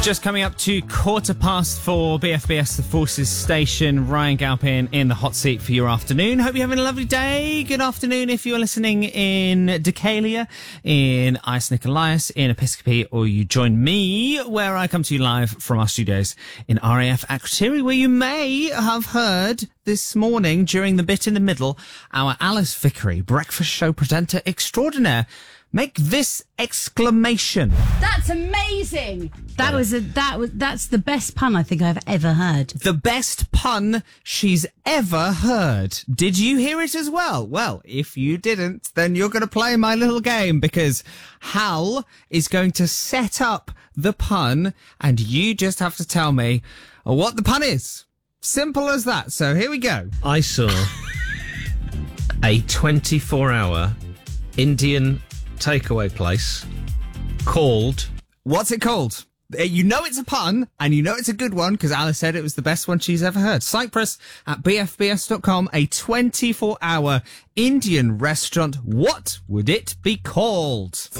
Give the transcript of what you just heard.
Just coming up to 4:15, BFBS The Forces Station. Ryan Galpin in the hot seat for your afternoon. Hope you're having a lovely day. Good afternoon if you're listening in Decalia, in Ice Nicholas, in Episcopi, or you join me where I come to you live from our studios in RAF Akrotiri, where you may have heard this morning during the bit in the middle, our Alice Vickery, breakfast show presenter extraordinaire, make this exclamation. That's amazing. That's the best pun I think I've ever heard. The best pun she's ever heard. Did you hear it as well? Well, if you didn't, then you're going to play my little game, because Hal is going to set up the pun and you just have to tell me what the pun is. Simple as that. So here we go. I saw a 24-hour Indian takeaway place called... What's it called? You know it's a pun, and you know it's a good one, because Alice said it was the best one she's ever heard. Cyprus at bfbs.com, a 24-hour Indian restaurant. What would it be called?